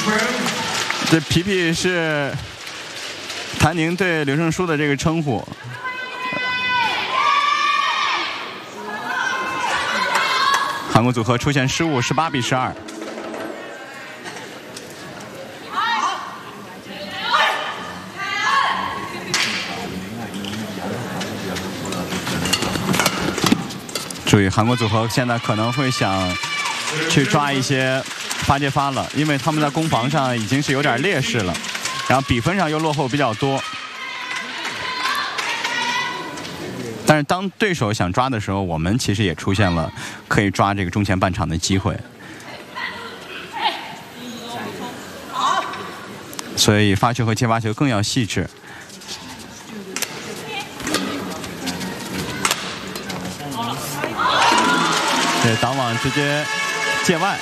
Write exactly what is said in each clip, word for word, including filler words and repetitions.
这皮皮是谭宁对刘胜书的这个称呼。韩国组合出现失误，十八比十二。注意，韩国组合现在可能会想去抓一些发接发了，因为他们在攻防上已经是有点劣势了，然后比分上又落后比较多。但是当对手想抓的时候，我们其实也出现了可以抓这个中前半场的机会。所以发球和接发球更要细致。这挡网直接界外。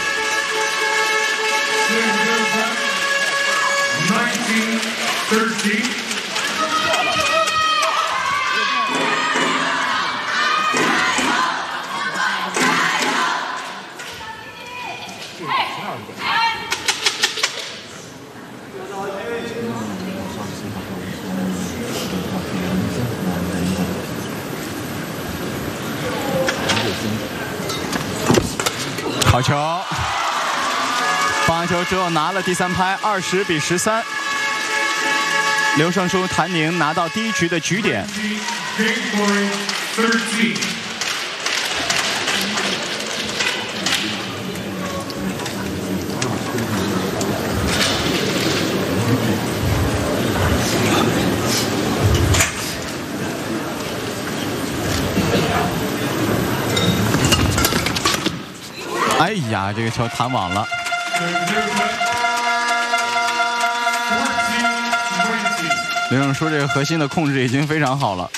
好球，放球之后拿了第三拍，二十比十三。刘胜书、谭宁拿到第一局的局点。哎呀，这个球弹网了。刘胜书这个核心的控制已经非常好了。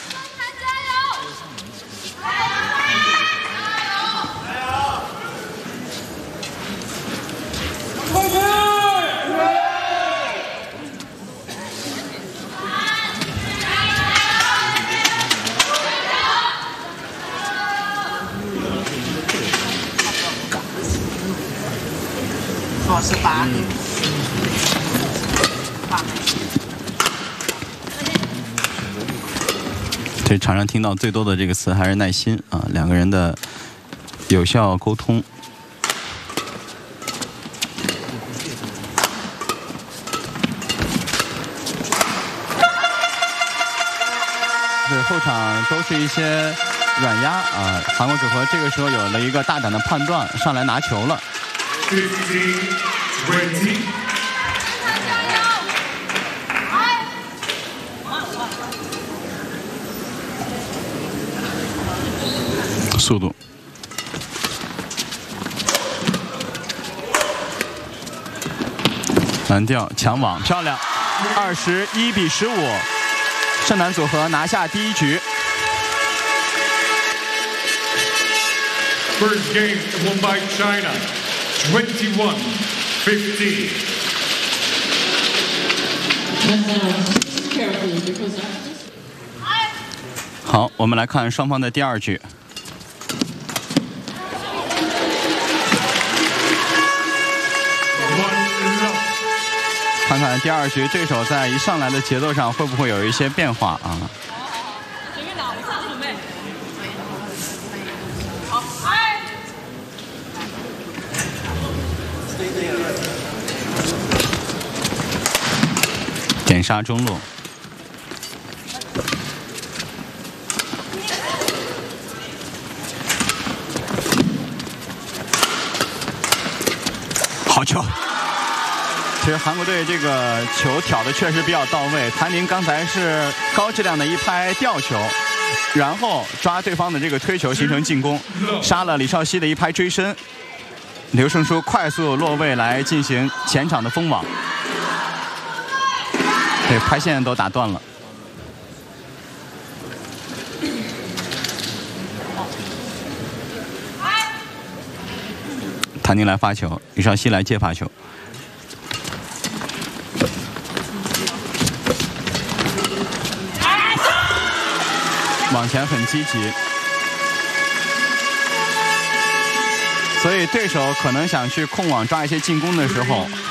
哦，是八。 这场上听到最多的这个词还是耐心啊，两个人的有效沟通。对，后场都是一些软压啊，韩国组合这个时候有了一个大胆的判断，上来拿球了。速度，蓝调抢网，漂亮，二十一比十五，盛男组合拿下第一局。 First game won by China, twenty-one fifteen. .好，我们来看双方的第二局。看看第二局对手在一上来的节奏上会不会有一些变化啊？点杀中路。好球！其实韩国队这个球挑的确实比较到位。谭宁刚才是高质量的一拍吊球，然后抓对方的这个推球形成进攻，杀了李少熙的一拍追身。刘胜书快速落位来进行前场的封网，对，拍线都打断了。谭宁来发球，李少熙来接发球。往前很积极，所以对手可能想去控网抓一些进攻的时候，